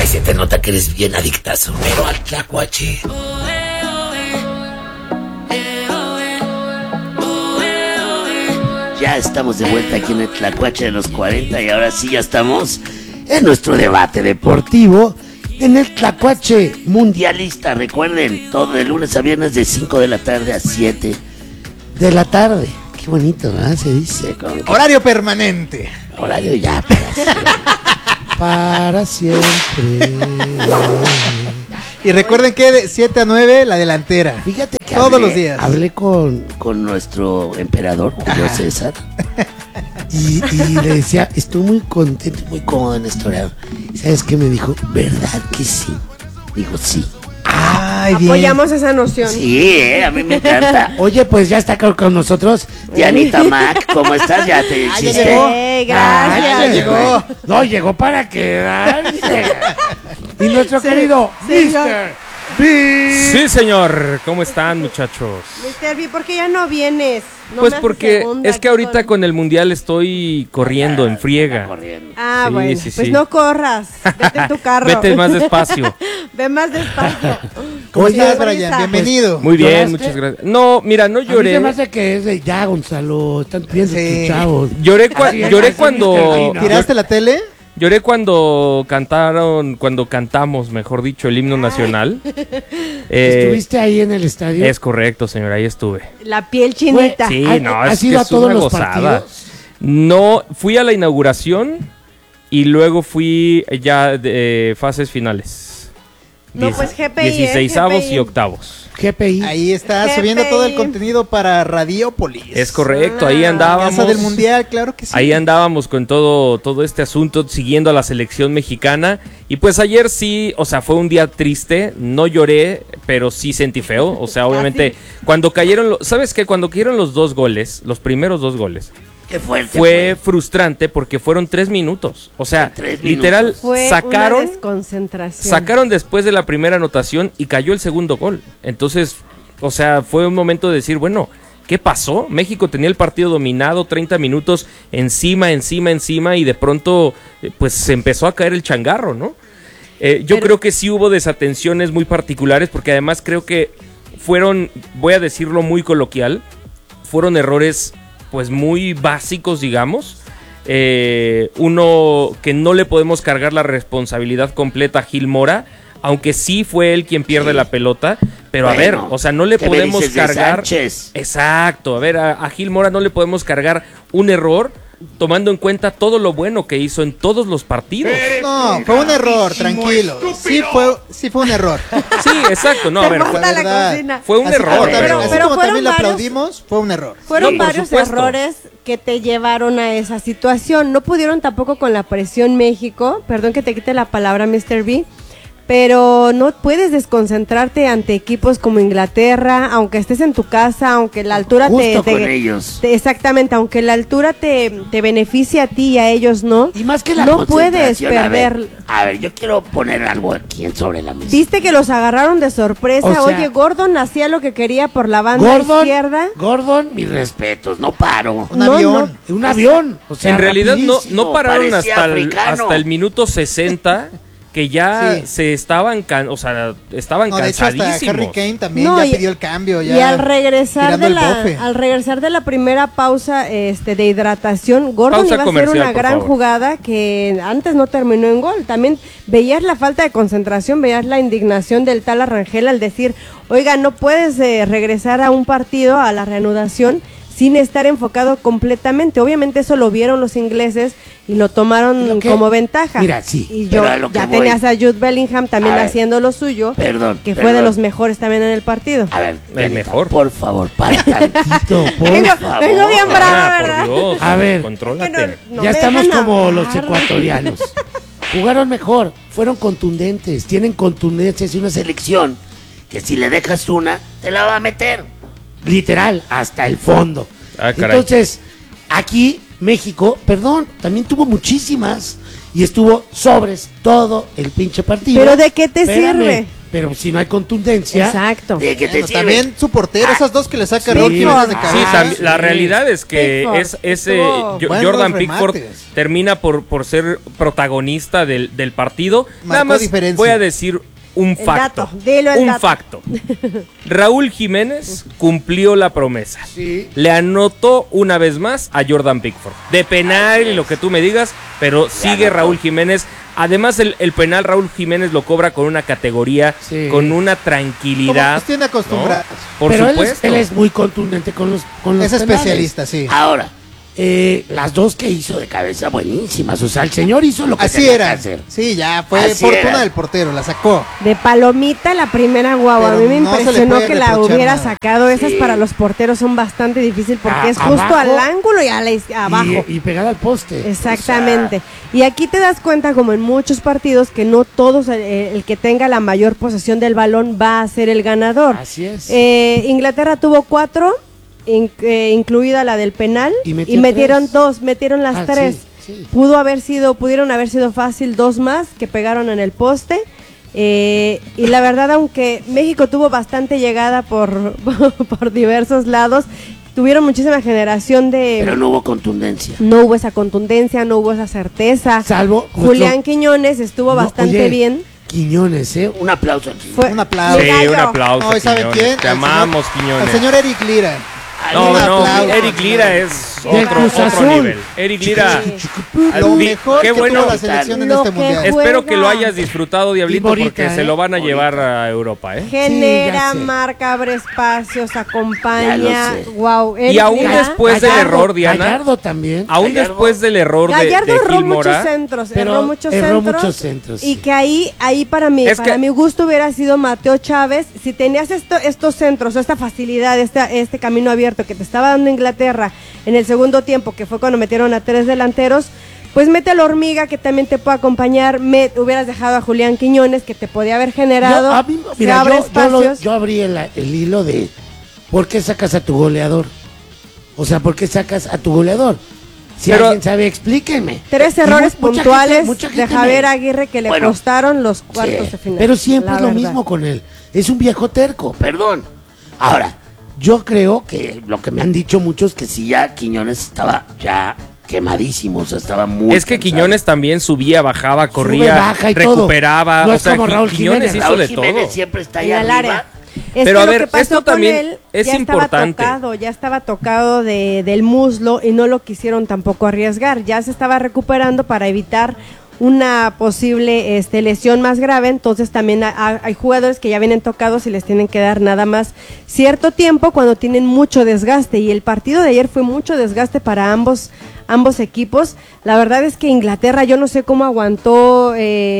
Ay, se te nota que eres bien adictazo, pero al tlacuache. Ya estamos de vuelta aquí en el Tlacuache de los 40 y ahora sí ya estamos en nuestro debate deportivo en el Tlacuache mundialista. Recuerden, todo de lunes a viernes de 5 de la tarde a 7 de la tarde. Qué bonito, ¿no? Se dice. Horario permanente. Horario ya para siempre. Y recuerden que de 7 a 9 la delantera. Fíjate que todos los días. Hablé con nuestro emperador, Julio César. Y le decía, estoy muy contento, muy cómodo en este horario. ¿Sabes qué me dijo? ¿Verdad que sí? Digo, sí. Ay, apoyamos esa noción. Sí, a mí me encanta. Oye, pues ya está con nosotros Dianita Mac. ¿Cómo estás? ¿Ya te hiciste? Gracias. Ya llegó. No, llegó para quedarse. Y nuestro querido Mr. B. Sí, señor. ¿Cómo están, muchachos? Mr. B, ¿por qué ya no vienes? No pues porque es que ahorita con el mundial estoy corriendo en friega. Ah, sí, bueno, sí, pues sí. no corras, vete en tu carro. Vete más despacio. Ve más despacio. ¿Cómo estás, Brian? Bienvenido. Muy bien, ¿Lloraste? muchas gracias. No, mira, no lloré. A mí se me hace que es de ya, Gonzalo. Están pidiendo tus chavos. Lloré Así cuando... ¿Tiraste la tele? Lloré cuando cantamos, mejor dicho, el himno nacional. ¿Estuviste ahí en el estadio? Es correcto, señor, ahí estuve. La piel chinita. Sí, no, ¿Has es que ido a es todos una los gozada. partidos? No, fui a la inauguración y luego fui ya de fases finales. No, pues GPI, 16avos GPI. y octavos. GPI. Ahí está GPI. subiendo todo el contenido para Radiópolis. Es correcto, ahí andábamos. Casa del Mundial, claro que sí. Ahí andábamos con todo este asunto, siguiendo a la selección mexicana. Y pues ayer sí, o sea, fue un día triste. No lloré, pero sí sentí feo. O sea, obviamente, cuando cayeron, ¿sabes qué? Cuando cayeron los dos goles, los primeros dos goles, Qué fuerte fue frustrante porque fueron 3 minutos. O sea, 3 literal, minutos. Fue sacaron una desconcentración. Sacaron después de la primera anotación y cayó el segundo gol. Entonces, o sea, fue un momento de decir, bueno, ¿qué pasó? México tenía el partido dominado, 30 minutos encima y de pronto, pues se empezó a caer el changarro, ¿no? Yo creo que sí hubo desatenciones muy particulares porque además creo que fueron, voy a decirlo muy coloquial, fueron errores pues muy básicos, digamos. Uno que no le podemos cargar la responsabilidad completa a Gil Mora, aunque sí fue él quien pierde la pelota, pero bueno, a ver, o sea, no le podemos cargar... Exacto, a ver, a Gil Mora no le podemos cargar un error tomando en cuenta todo lo bueno que hizo en todos los partidos. No, fue un error, tranquilo. Sí fue un error. Sí, exacto, no, a ver, fue un error. Pero como también le aplaudimos, fue un error. Fueron por varios supuesto. errores que te llevaron a esa situación. No pudieron tampoco con la presión México, perdón que te quite la palabra, Mr. B, pero no puedes desconcentrarte ante equipos como Inglaterra, aunque estés en tu casa, aunque la altura con ellos. Exactamente, aunque la altura te beneficie a ti y a ellos no. Y más que la no puedes perder. A ver, yo quiero poner algo aquí sobre la mesa. Viste que los agarraron de sorpresa. O sea, oye, Gordon hacía lo que quería por la banda izquierda. Gordon, mis respetos, no paro. Un avión. Un avión. O sea, en realidad no pararon parecía hasta el minuto 60, que ya se estaban, estaban No, de hecho, hasta cansadísimos. Harry Kane también ya pidió el cambio. Ya Y al regresar tirando de la primera pausa de hidratación, Gordon Pausa iba a hacer comercial, una por gran favor. jugada que antes no terminó en gol. También veías la falta de concentración, veías la indignación del tal Arrangel al decir, oiga, no puedes regresar a un partido, a la reanudación, sin estar enfocado completamente. Obviamente eso lo vieron los ingleses y lo tomaron como ventaja. Mira, sí. Y yo ya tenías a Jude Bellingham también haciendo lo suyo, que fue de los mejores también en el partido. A ver, el mejor. Por favor, para tantito, por favor. Vengo bien brava, Por ¿verdad? Dios, A ver, contrólate. No ya me estamos dejan como hablar. los ecuatorianos. Jugaron mejor, fueron contundentes, tienen contundencia. Es una selección que si le dejas una, te la va a meter. Literal, hasta el fondo. Ah, caray. Entonces, aquí México, perdón, también tuvo muchísimas y estuvo sobres todo el pinche partido. ¿Pero de qué te sirve? pero si no hay contundencia, Exacto. ¿de qué te Bueno, sirve? también su portero, esas dos que le saca Sí, Raúl Jiménez de sí, cabeza. Sí, la realidad es que Pickford ese estuvo- Buenos Jordan Pickford remates. termina por ser protagonista del partido. Nada Marcó más diferencia. voy a decir un facto. dato, dilo el un dato. facto. Raúl Jiménez cumplió la promesa. Sí. Le anotó una vez más a Jordan Pickford. De penal y lo que tú me digas, pero sigue anotó. Raúl Jiménez. Además, el penal Raúl Jiménez lo cobra con una categoría, Sí. con una Como tranquilidad. nos tiene acostumbrados. ¿no? Por Pero supuesto. él es muy contundente con los Es penales. especialista, sí. Ahora, las dos que hizo de cabeza buenísimas. O sea, el señor hizo lo que Así tenía que era. hacer. Sí, ya fue Así fortuna era. del portero, la sacó. De palomita la primera, guau, a Pero mí me no se le impresionó puede que la reprochar hubiera nada. sacado. Esas Sí. para los porteros son bastante difíciles porque es justo Abajo. al ángulo y a la abajo. Y pegada al poste. Exactamente. Y aquí te das cuenta, como en muchos partidos, que no todos, el que tenga la mayor posesión del balón va a ser el ganador. Así es. Inglaterra tuvo 4, incluida la del penal, Y y metió metieron 3. 2, metieron las Ah, 3. sí. Pudieron haber sido fácil 2 más que pegaron en el poste. Y la verdad, aunque México tuvo bastante llegada por, por diversos lados, tuvieron muchísima generación Pero de... no hubo contundencia. No hubo esa contundencia, no hubo esa certeza. Salvo Julián nuestro- Quiñones estuvo No, bastante oye, bien. Quiñones, ¿eh? Un aplauso aquí. Fue Un aplauso. mi Sí, gallo. un aplauso. No, ¿y saben Quiñones. quién? Te Al señor- amamos, Quiñones. Al señor Eric Lira. No, Un no, aplauso. Eric Lira es Del otro Cruz Azul. nivel. Eric Lira. Lo vi- mejor qué que bueno. tuvo la selección en Lo este que mundial. Espero que lo juega. hayas disfrutado, Diablito, Y Morita, porque se lo van a Morita. llevar a Europa, ¿eh? Genera, Sí, ya sé. marca, abre espacios, Ya acompaña. lo sé. Wow. Y aún después del error, Diana, Gallardo también. Aún Gallardo. después del error Gallardo de erró Gil muchos Mora, centros, Pero erró muchos erró centros. muchos centros, Y sí. que ahí para mí, Es para que- mi gusto hubiera sido Mateo Chávez. Si tenías estos centros, o esta facilidad, este camino abierto que te estaba dando Inglaterra en el segundo tiempo, que fue cuando metieron a 3 delanteros, pues mete a la hormiga que también te puede acompañar. Hubieras dejado a Julián Quiñones, que te podía haber generado. Yo, a mí, se mira, abre yo espacios. yo abrí el hilo de ¿por qué sacas a tu goleador? O sea, ¿por qué sacas a tu goleador? Si Pero- alguien sabe, explíquenme. 3 Y errores mucha puntuales gente- mucha de gente Javier me- Aguirre que le Bueno, costaron los cuartos Sí, de final. pero siempre la es lo verdad. mismo con él. Es un viejo terco, perdón. Ahora, yo creo que lo que me han dicho muchos que sí ya Quiñones estaba ya quemadísimo, o sea, estaba muy es que cansado. Quiñones también subía, bajaba, corría, Sube, baja y todo. recuperaba. No o es sea, como Raúl Quiñones Jiménez. hizo Raúl de Jiménez todo. siempre está ahí En el arriba. área. Es Pero que a lo ver, que pasó esto con también él, es ya importante. ya estaba tocado del muslo y no lo quisieron tampoco arriesgar. Ya se estaba recuperando para evitar una posible lesión más grave. Entonces también hay jugadores que ya vienen tocados y les tienen que dar nada más cierto tiempo cuando tienen mucho desgaste. Y el partido de ayer fue mucho desgaste para ambos equipos. La verdad es que Inglaterra, yo no sé cómo aguantó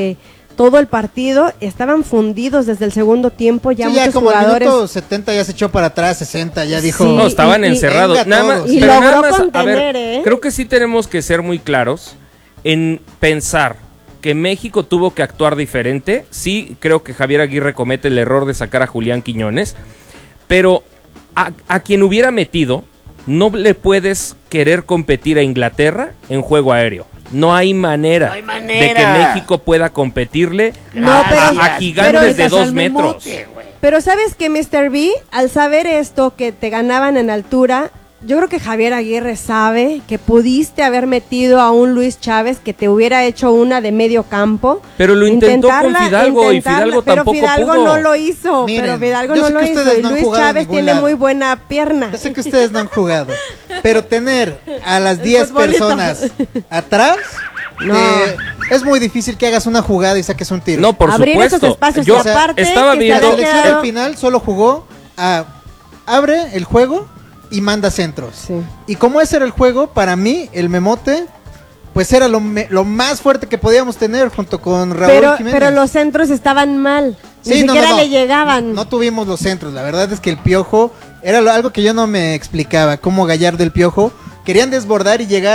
todo el partido, estaban fundidos desde el segundo tiempo, ya Sí, muchos ya como al jugadores. minuto 70 ya se echó para atrás, 60 ya dijo. Sí. No, estaban y- encerrados. venga Nada más, todos. Y pero logró nada más, a contener, ver, ¿eh? creo que sí tenemos que ser muy claros en pensar que México tuvo que actuar diferente. Sí, creo que Javier Aguirre comete el error de sacar a Julián Quiñones, pero a quien hubiera metido, no le puedes querer competir a Inglaterra en juego aéreo. No hay manera, No hay manera. de que México pueda competirle No, a, pero- a gigantes pero- de 2 metros. Pero ¿sabes qué, Mr. B? Al saber esto, que te ganaban en altura, yo creo que Javier Aguirre sabe que pudiste haber metido a un Luis Chávez que te hubiera hecho una de medio campo. Pero lo intentó con Fidalgo y intentarla, Fidalgo pero tampoco Fidalgo pudo. no lo hizo. Miren, pero Fidalgo yo no sé lo que hizo. ustedes Y no han Luis jugado en Chávez ningún tiene lado. muy buena pierna. Yo sé que ustedes no han jugado, pero tener a las 10 futbolito. personas atrás, No. es muy difícil que hagas una jugada y saques un tiro. No, por Abrir supuesto. esos espacios, Yo y aparte estaba que se La viendo. había selección quedado- al final solo jugó a abre el juego y manda centros. Sí. Y como ese era el juego, para mí, el memote, pues era lo más fuerte que podíamos tener junto con Raúl Jiménez. Pero los centros estaban mal. Ni Sí, no, siquiera no, no. le llegaban. No tuvimos los centros. La verdad es que el Piojo era algo que yo no me explicaba. Cómo Gallardo, el Piojo, querían desbordar y llegar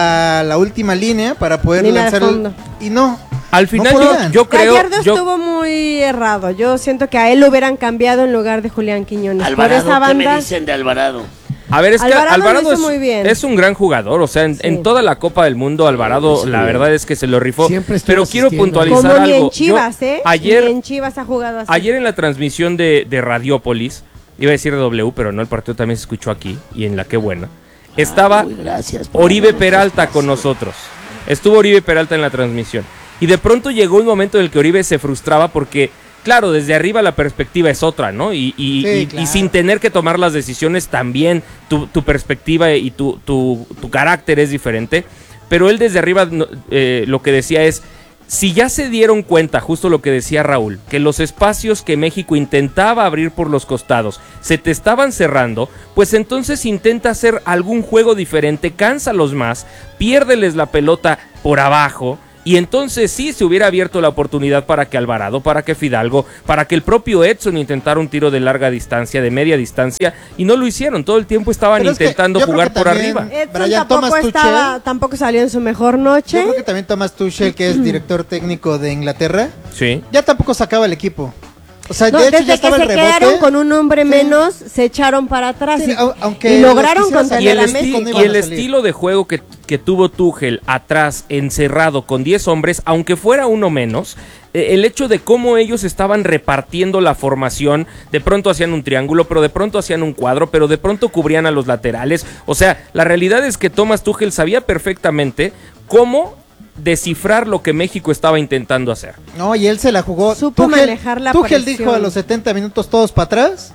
a la última línea para poder Línea de lanzar. fondo. Y no. Al final no podían. yo creo. Gallardo yo- estuvo muy errado. Yo siento que a él lo hubieran cambiado en lugar de Julián Quiñones. Por Alvarado, esa ¿qué me banda. dicen de Alvarado? A ver, es que Alvarado lo Alvarado hizo muy bien. es un gran jugador, o sea, en toda la Copa del Mundo Alvarado, Sí, la verdad es que se lo rifó. Siempre estuvo Pero quiero asistiendo. puntualizar Como ni algo. en Chivas, Yo, Ni ayer, en Chivas ha jugado así. ayer en la transmisión de Radiópolis, iba a decir de W, pero no, el partido también se escuchó aquí, y en la Qué Buena, estaba Muy gracias por Oribe darnos Peralta espacio. con nosotros. Estuvo Oribe Peralta en la transmisión. Y de pronto llegó un momento en el que Oribe se frustraba porque, claro, desde arriba la perspectiva es otra, ¿no? Y claro. sin tener que tomar las decisiones también tu perspectiva y tu carácter es diferente. Pero él desde arriba lo que decía es, si ya se dieron cuenta, justo lo que decía Raúl, que los espacios que México intentaba abrir por los costados se te estaban cerrando, pues entonces intenta hacer algún juego diferente, cánsalos más, piérdeles la pelota por abajo. Y entonces sí se hubiera abierto la oportunidad para que Alvarado, para que Fidalgo, para que el propio Edson intentara un tiro de larga distancia, de media distancia, y no lo hicieron. Todo el tiempo estaban Pero es que intentando yo creo jugar que por también- arriba. Edson Brian tampoco, Thomas tampoco salió en su mejor noche. Yo creo que también Thomas Tuchel, que es director técnico de Inglaterra, Sí. ya tampoco sacaba el equipo. O sea, No, de hecho desde ya que estaba se el rebote. quedaron con un hombre Sí. menos, se echaron para atrás Sí, aunque y lograron los quisieran contener Y el, a salir, México. no y iban el a salir. estilo de juego que tuvo Tuchel atrás, encerrado con 10 hombres, aunque fuera uno menos, el hecho de cómo ellos estaban repartiendo la formación, de pronto hacían un triángulo, pero de pronto hacían un cuadro, pero de pronto cubrían a los laterales. O sea, la realidad es que Thomas Tuchel sabía perfectamente cómo descifrar lo que México estaba intentando hacer. No, y él se la jugó. Supo manejar la Tuchel presión. dijo a los 70 minutos todos para atrás.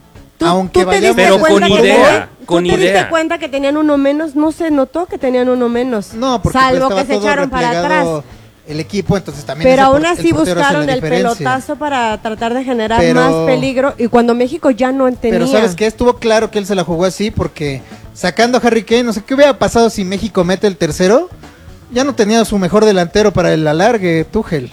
¿Tú te vayamos diste Pero con cuenta que idea, ¿tú con te diste idea. cuenta que tenían uno menos? No se notó que tenían uno menos. No, porque salvo pues, que se estaba todo echaron para replegado atrás. el equipo, entonces también Pero ese aún el así portero hace la buscaron el diferencia. pelotazo para tratar de generar Pero- más peligro. Y cuando México ya no tenía. Pero ¿sabes qué? Estuvo claro que él se la jugó así porque sacando a Harry Kane, no sé qué hubiera pasado si México mete el tercero. Ya no tenía su mejor delantero para el alargue, Tuchel.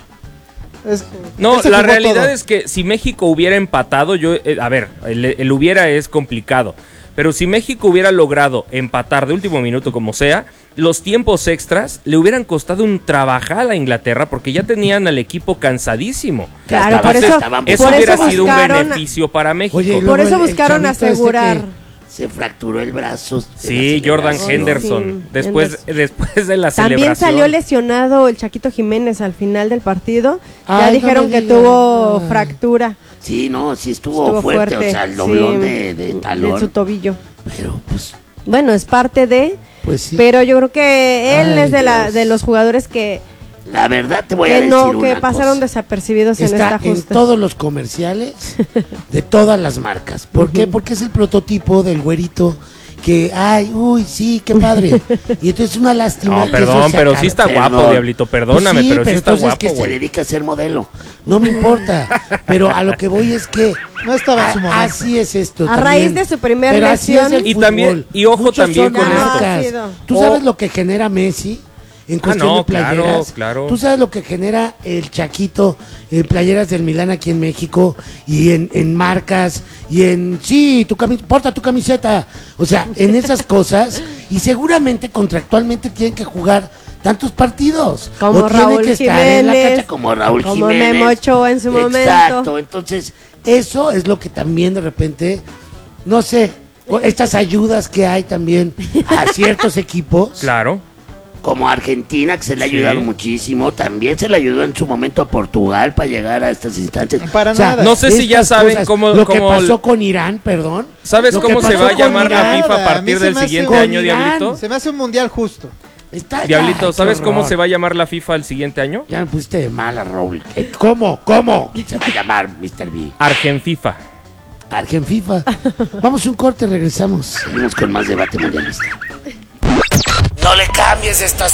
No, él se la jugó realidad todo. es que si México hubiera empatado, a ver, el hubiera es complicado, pero si México hubiera logrado empatar de último minuto como sea, los tiempos extras le hubieran costado un trabajal a Inglaterra porque ya tenían al equipo cansadísimo. Claro, por Entonces, eso, estaban- Eso por hubiera eso sido un buscaron, beneficio para México. Oye, y por luego eso el buscaron chavito asegurar. que se fracturó el brazo. de Sí, la Jordan celebración. Henderson, Sí, después de la También celebración. salió lesionado el Chaquito Jiménez al final del partido. Ya Ay, no dijeron me que digas. tuvo Ay. fractura. Sí, no, sí estuvo fuerte, o sea, el doblón sí, de talón. de su tobillo. Pero pues, Bueno, es parte de, pues sí. pero yo creo que él Ay, es Dios. de los jugadores que La verdad te voy a decir que una pasaron cosa. desapercibidos en Está esta en justa. todos los comerciales de todas las marcas. ¿Por qué? Porque es el prototipo del güerito que, ay, uy, sí, qué padre. Y entonces una lástima. No, que perdón, eso se pero acabe. sí está guapo, Perdón. Diablito, perdóname, Pues pero sí está entonces guapo, que se güey. dedica a ser modelo. No me importa. Pero a lo que voy es que No estaba en su momento. así es esto. A también. raíz de su primer Pero así lesión. es el Y fútbol. también- y ojo Muchos también son con esto. marcas. Ha sido. ¿Tú sabes lo que genera Messi? En cuestión no, de playeras. claro, claro. Tú sabes lo que genera el Chaquito en playeras del Milán aquí en México y en marcas y en sí, porta tu camiseta. O sea, en esas cosas y seguramente contractualmente tienen que jugar tantos partidos. Como o tienen Raúl que estar en la Jiménez, cancha como Raúl como Jiménez. Memo Ochoa en su momento. Exacto, entonces eso es lo que también de repente, no sé, estas ayudas que hay también a ciertos equipos. Claro. Como Argentina, que se le ha Sí. ayudado muchísimo, también se le ayudó en su momento a Portugal para llegar a estas instancias. Para O sea, nada. No sé si ya estas saben cosas, cómo- lo que cómo- pasó con Irán, perdón. ¿Sabes Lo que cómo se pasó va a con llamar la Irán, FIFA a a mí partir se del me hace siguiente un año, Irán. Diablito? Se me hace un mundial justo. Está Diablito, ay, ¿sabes qué cómo horror. se va a llamar la FIFA el siguiente año? Ya me pusiste de mala, Raúl. ¿Cómo? ¿Cómo? Se va a llamar Mr. B. Argenfifa. Argen FIFA. Vamos a un corte, regresamos. Seguimos con más debate mundialista. No le cambies esta